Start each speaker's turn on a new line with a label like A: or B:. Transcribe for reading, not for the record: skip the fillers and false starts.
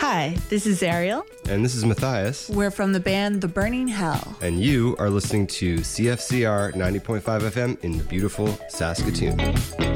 A: Hi, this is Ariel.
B: And this is Matthias.
A: We're from the band The Burning Hell.
B: And you are listening to CFCR 90.5 FM in beautiful Saskatoon.